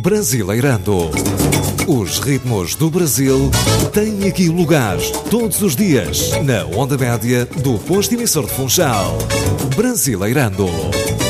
Brasileirando. Os ritmos do Brasil têm aqui lugar todos os dias na onda média do posto emissor de Funchal. Brasileirando.